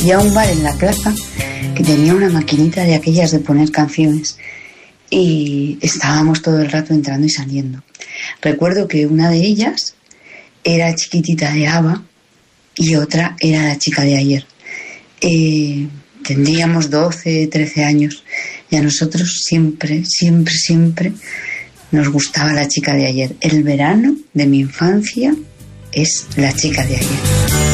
conocía un bar en la plaza que tenía una maquinita de aquellas de poner canciones y estábamos todo el rato entrando y saliendo. Recuerdo que una de ellas era Chiquitita de ABBA y otra era La chica de ayer. Tendríamos 12, 13 años y a nosotros siempre nos gustaba La chica de ayer. El verano de mi infancia es La chica de ayer.